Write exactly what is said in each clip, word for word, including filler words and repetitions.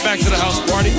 back to the house party.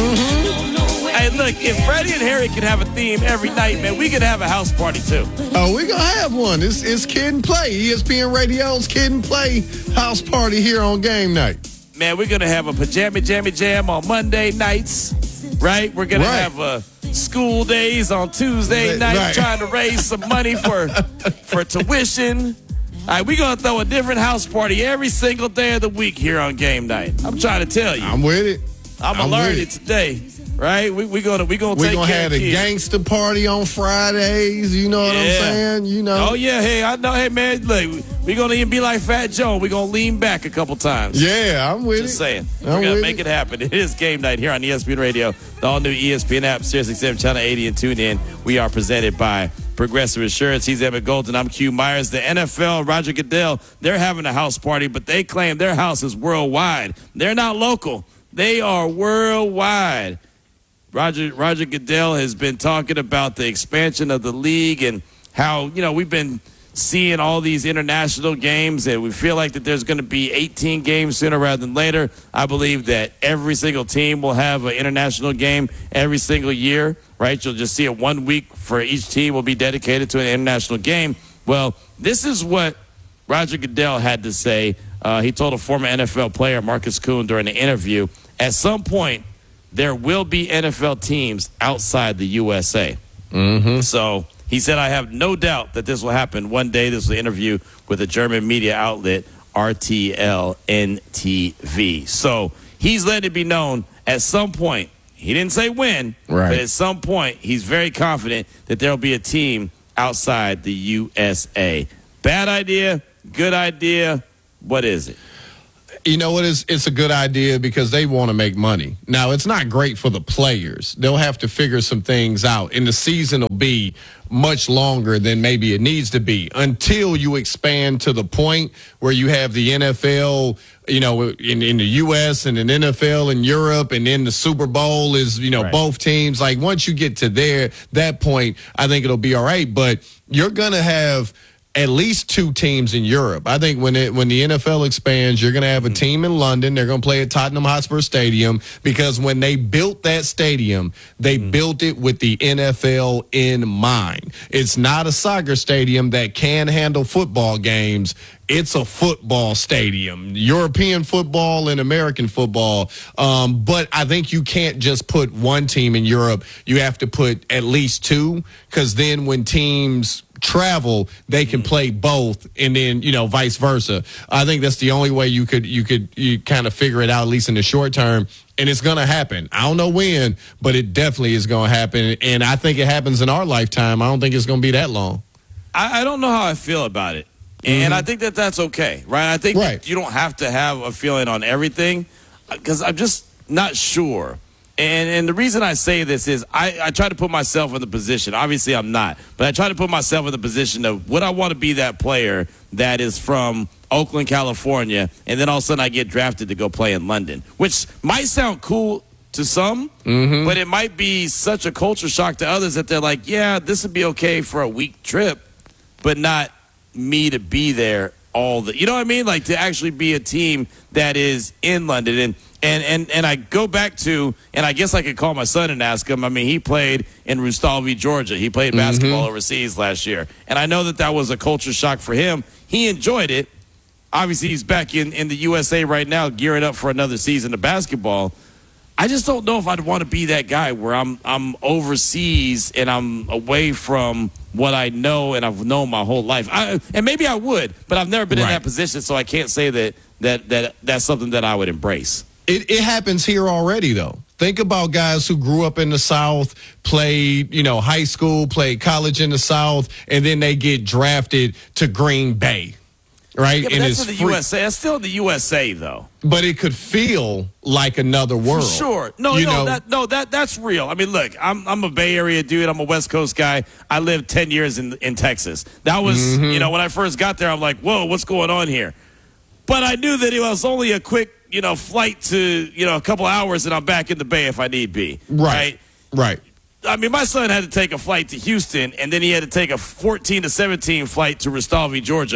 Mm-hmm. Hey, look, if Freddie and Harry can have a theme every night, man, we could have a house party too. Oh, we gonna have one. It's, it's Kid and Play. E S P N Radio's Kid and Play house party here on game night. Man, we're gonna have a pajama jammy jam on Monday nights, right? We're gonna Right. have a school days on Tuesday Right. night, Right. trying to raise some money for for tuition. All right, we're gonna throw a different house party every single day of the week here on game night. I'm trying to tell you. I'm with it. I'm gonna I'm learn with it it. today, right? We we gonna we gonna We're take gonna care have of the kids. gangster party on Fridays. You know what I'm Yeah. saying? You know. Oh yeah, hey, I know. Hey man, look, we gonna even be like Fat Joe. We gonna lean back a couple times. Yeah, I'm with Just it. saying, I'm we're gonna with make it. it happen. It is game night here on E S P N Radio, the all new E S P N app, Sirius X M channel eighty, and tune in. We are presented by Progressive Insurance. He's Emmett Golden. I'm Q Myers. The N F L, Roger Goodell, they're having a house party, but they claim their house is worldwide. They're not local. They are worldwide. Roger Roger Goodell has been talking about the expansion of the league and how, you know, we've been seeing all these international games, and we feel like that there's going to be eighteen games sooner rather than later. I believe that every single team will have an international game every single year, right? You'll just see it one week for each team will be dedicated to an international game. Well, this is what Roger Goodell had to say. Uh, he told a former N F L player, Marcus Kuhn, during the interview, at some point, there will be N F L teams outside the U S A. Mm-hmm. So he said, I have no doubt that this will happen one day. This was an interview with a German media outlet, R T L N T V. So he's letting it be known at some point, he didn't say when, Right. but at some point, he's very confident that there will be a team outside the U S A. Bad idea, good idea, what is it? You know what? It's, it's a good idea because they want to make money. Now, it's not great for the players. They'll have to figure some things out, and the season will be much longer than maybe it needs to be until you expand to the point where you have the N F L, you know, in, in the U S and an N F L in Europe, and then the Super Bowl is, you know, Right. both teams. Like, once you get to there, that point, I think it'll be all right. But you're going to have at least two teams in Europe. I think when it when the N F L expands, you're going to have a team in London. They're going to play at Tottenham Hotspur Stadium because when they built that stadium, they mm. built it with the N F L in mind. It's not a soccer stadium that can handle football games. It's a football stadium, European football and American football. Um, but I think you can't just put one team in Europe. You have to put at least two, because then when teams travel, they can play both, and then, you know, vice versa. I think that's the only way you could you could you kind of figure it out, at least in the short term. And it's going to happen. I don't know when, but it definitely is going to happen. And I think it happens in our lifetime. I don't think it's going to be that long. I, I don't know how I feel about it. And mm-hmm. I think that that's okay, right? I think right. that you don't have to have a feeling on everything, because I'm just not sure. And and the reason I say this is I, I try to put myself in the position. Obviously, I'm not. But I try to put myself in the position of, would I want to be that player that is from Oakland, California, and then all of a sudden I get drafted to go play in London, which might sound cool to some, mm-hmm. but it might be such a culture shock to others that they're like, yeah, this would be okay for a week trip, but not me to be there all the, you know what I mean? Like, to actually be a team that is in London. And and and and I go back to, and I guess I could call my son and ask him. I mean, he played in Rustavy, Georgia. He played basketball mm-hmm. overseas last year, and I know that that was a culture shock for him. He enjoyed it. Obviously, he's back in in the U S A right now, gearing up for another season of basketball. I just don't know if I'd want to be that guy where I'm I'm overseas and I'm away from what I know and I've known my whole life. I, and maybe I would, but I've never been right. in that position, so I can't say that that that that's something that I would embrace. It, it happens here already, though. Think about guys who grew up in the South, played, you know, high school, played college in the South, and then they get drafted to Green Bay. Right? Yeah, but and that's it's in the free. U S A. That's still in the U S A, though. But it could feel like another world. For sure. No, you no, know? that no, that that's real. I mean, look, I'm I'm a Bay Area dude. I'm a West Coast guy. I lived ten years in in Texas. That was, mm-hmm. you know, when I first got there, I'm like, whoa, what's going on here? But I knew that it was only a quick, you know, flight to, you know, a couple hours, and I'm back in the Bay if I need be. Right. Right. I mean, my son had to take a flight to Houston, and then he had to take a fourteen to seventeen flight to Rustavy, Georgia.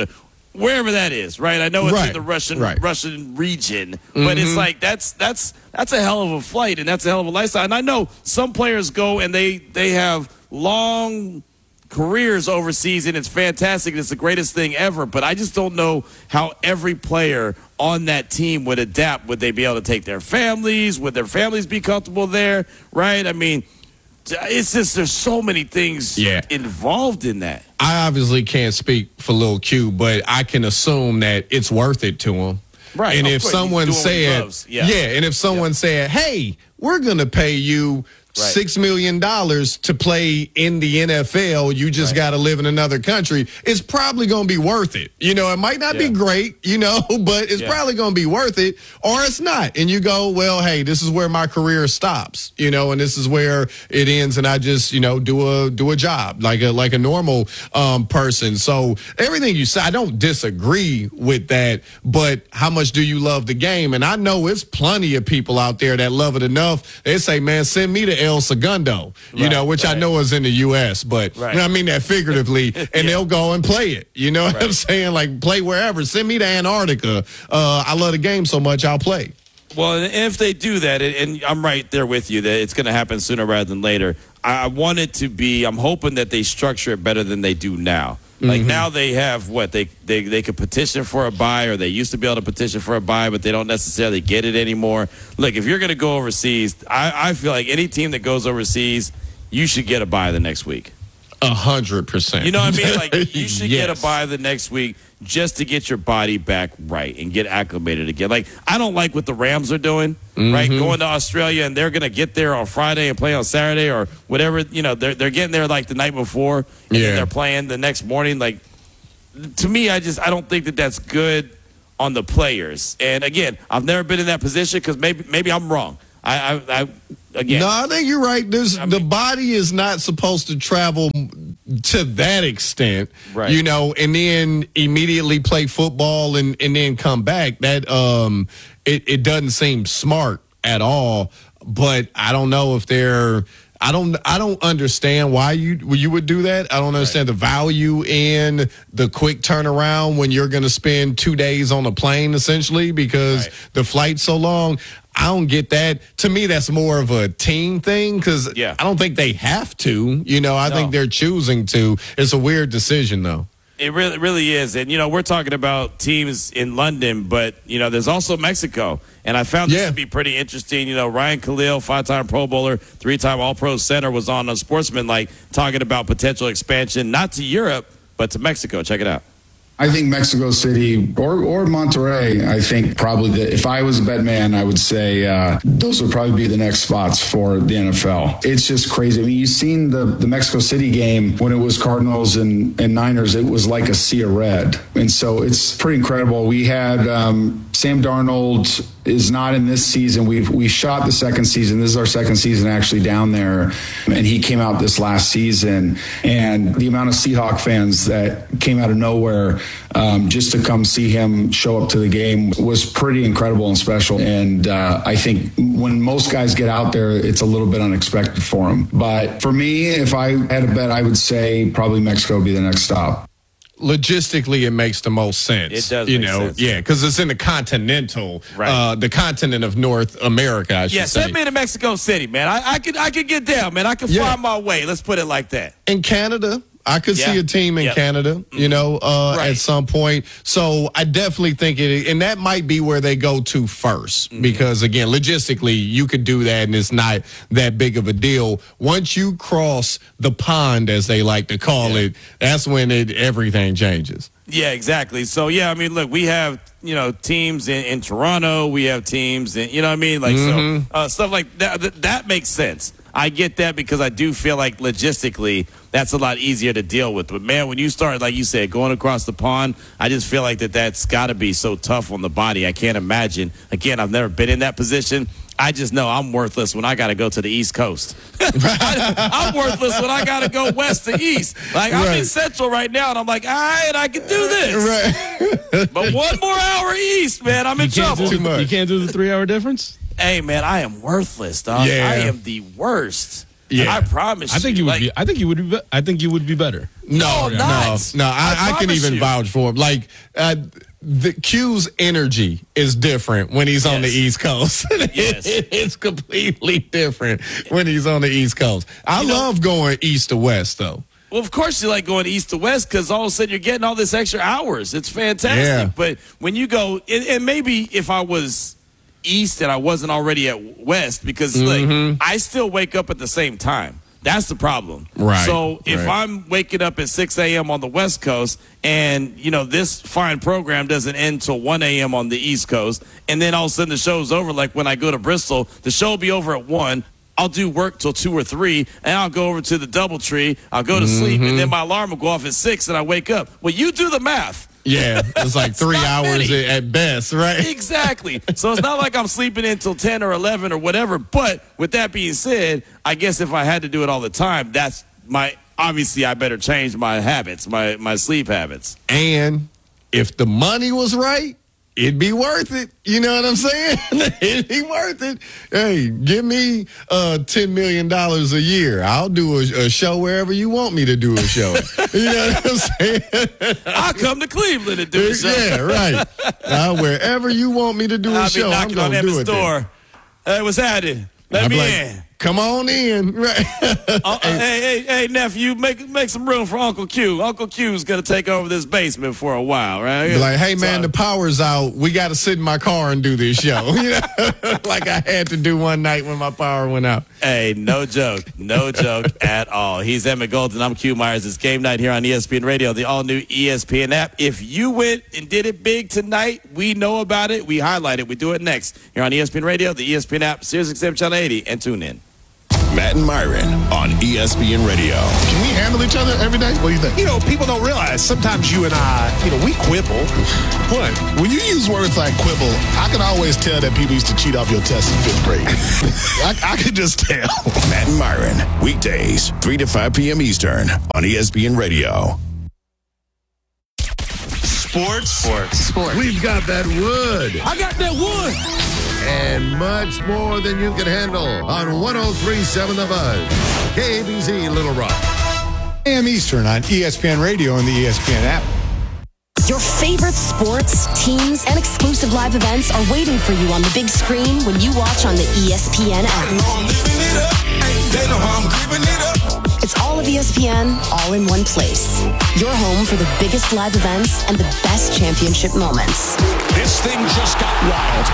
wherever that is, right? I know it's Right, in the Russian right. Russian region, but it's like that's that's that's a hell of a flight and that's a hell of a lifestyle. And I know some players go and they they have long careers overseas and it's fantastic and it's the greatest thing ever, but I just don't know how every player on that team would adapt. Would they be able to take their families? Would their families be comfortable there, right? I mean, it's just there's so many things Yeah. involved in that. I obviously can't speak for Lil Q, but I can assume that it's worth it to him. Right. And Of if course, he's someone doing what he said, loves. Yeah. yeah, and if someone said, hey, we're going to pay you Right. six million dollars to play in the N F L, you just Right. got to live in another country, it's probably going to be worth it. You know, it might not Yeah. be great, you know, but it's Yeah. probably going to be worth it, or it's not. And you go, well, hey, this is where my career stops, you know, and this is where it ends, and I just, you know, do a do a job like a like a normal um, person. So everything you say, I don't disagree with that, but how much do you love the game? And I know it's plenty of people out there that love it enough. They say, man, send me to El Segundo, you Right, know, which I right. know is in the U S, but Right. I mean that figuratively, and they'll go and play it. You know what I'm Right. saying? Like, play wherever. Send me to Antarctica. Uh, I love the game so much, I'll play. Well, and if they do that, and I'm right there with you that it's going to happen sooner rather than later, I want it to be, I'm hoping that they structure it better than they do now. Like now they have what they they they could petition for a buy, or they used to be able to petition for a buy, but they don't necessarily get it anymore. Look, if you're going to go overseas, I, I feel like any team that goes overseas, you should get a buy the next week. A hundred percent. You know what I mean? Like you should get a Yes. buy the next week just to get your body back right and get acclimated again. Like I don't like what the Rams are doing, right? Going to Australia and they're going to get there on Friday and play on Saturday or whatever. You know, they're they're getting there like the night before and Yeah. then they're playing the next morning. Like to me, I just I don't think that that's good on the players. And again, I've never been in that position because maybe maybe I'm wrong. I I, I again. No, I think you're right. There's, I the mean- body is not supposed to travel to that extent, Right. you know, and then immediately play football and, and then come back. That um, it, it doesn't seem smart at all. But I don't know if they're. I don't. I don't understand why you you would do that. I don't understand the value in the quick turnaround when you're going to spend two days on a plane, essentially, because Right. the flight's so long. I don't get that. To me, that's more of a team thing because Yeah. I don't think they have to. You know, I No. think they're choosing to. It's a weird decision, though. It really, really is. And, you know, we're talking about teams in London, but, you know, there's also Mexico. And I found this Yeah. to be pretty interesting. You know, Ryan Khalil, five-time Pro Bowler, three-time All-Pro center, was on a Sportsman, like, talking about potential expansion, not to Europe, but to Mexico. Check it out. I think Mexico City or, or Monterrey, I think probably the, if I was a bet man, I would say uh, those would probably be the next spots for the N F L. It's just crazy. I mean, you've seen the, the Mexico City game when it was Cardinals and, and Niners, it was like a sea of red. And so it's pretty incredible. We had um, Sam Darnold is not in this season. We've we shot the second season. This is our second season actually down there. And he came out this last season. And the amount of Seahawk fans that came out of nowhere um, just to come see him show up to the game was pretty incredible and special. And uh, I think when most guys get out there, it's a little bit unexpected for them. But for me, if I had a bet, I would say probably Mexico would be the next stop. Logistically, it makes the most sense. It does you make know, sense. yeah, because it's in the continental, Right. uh, the continent of North America. I should Yeah, say. send me to Mexico City, man. I, I could I could get down, man. I could Yeah. find my way. Let's put it like that. In Canada, I could Yeah. see a team in Yep. Canada, you know, uh, Right. at some point. So I definitely think it, and that might be where they go to first, Mm-hmm. because again, logistically, you could do that, and it's not that big of a deal. Once you cross the pond, as they like to call Yeah. it, that's when it everything changes. Yeah, exactly. So, yeah, I mean, look, we have, you know, teams in, in Toronto. We have teams in, you know what I mean? Like, so uh, stuff like that, that, that makes sense. I get that because I do feel like logistically that's a lot easier to deal with. But, man, when you start, like you said, going across the pond, I just feel like that that's got to be so tough on the body. I can't imagine. Again, I've never been in that position. I just know I'm worthless when I got to go to the East Coast. I'm worthless when I got to go west to east. Like, I'm in Right. Central right now, and I'm like, all right, I can do this. Right. But one more hour east, man, I'm in You can't, trouble. do, Too much. you can't do the three hour difference? Hey, man, I am worthless, dog. Yeah. I am the worst. Yeah. I promise. I think you would like, be. I think you would be. be- I think you would be better. No, No, no, not. no. I, I I can promise even you. vouch for him. Like uh, the Q's energy is different when he's on the Yes. East Coast. Yes. It's completely different when he's on the East Coast. I You know- love going east to west, though. Well, of course you like going east to west because all of a sudden you're getting all this extra hours. It's fantastic. Yeah. But when you go, and, and maybe if I was east and I wasn't already at west, because Mm-hmm. like I still wake up at the same time. That's the problem. Right, So if right. I'm waking up at six a.m. on the West Coast and, you know, this fine program doesn't end till one a.m. on the East Coast, and then all of a sudden the show's over, like when I go to Bristol, the show will be over at one. I'll do work till two or three, and I'll go over to the DoubleTree. I'll go to sleep, Mm-hmm. and then my alarm will go off at six, and I wake up. Well, you do the math. Yeah, it's like three not hours many. at best, right? Exactly. So it's not like I'm sleeping until ten or eleven or whatever. But with that being said, I guess if I had to do it all the time, that's my obviously I better change my habits, my my sleep habits. And if the money was right, it'd be worth it. You know what I'm saying? It'd be worth it. Hey, give me uh, ten million dollars a year. I'll do a, a show wherever you want me to do a show. You know what I'm saying? I'll come to Cleveland and do a show. Yeah, right. Uh, wherever you want me to do a I'll be show, I'm knocking on going to do Emmett's it there. door. Hey, what's happening? Let I'll be me like, in. come on in. Right. Uh, uh, hey, hey, hey, nephew, make make some room for Uncle Q. Uncle Q's gonna take over this basement for a while, right? Be like, hey man, So- the power's out. We got to sit in my car and do this show. You know, like I had to do one night when my power went out. Hey, no joke. No joke at all. He's Emmett Golden. I'm Q Myers. It's game night here on E S P N Radio, the all-new E S P N app. If you went and did it big tonight, we know about it. We highlight it. We do it next here on E S P N Radio, the E S P N app, Sirius X M Channel eighty, and tune in. Matt and Myron on E S P N Radio. Can we handle each other every day? What do you think? You know, people don't realize sometimes you and I, you know, we quibble. What? When you use words like quibble, I can always tell that people used to cheat off your test in fifth grade. I, I could just tell. Matt and Myron, weekdays, three to five p.m. Eastern on E S P N Radio. Sports. Sports. Sports. We've got that wood. I got that wood. And much more than you can handle on one oh three point seven The Buzz. K A B Z Little Rock. A M Eastern on E S P N Radio and the E S P N app. Your favorite sports, teams, and exclusive live events are waiting for you on the big screen when you watch on the E S P N app. It's all of E S P N, all in one place. Your home for the biggest live events and the best championship moments. This thing just got wild.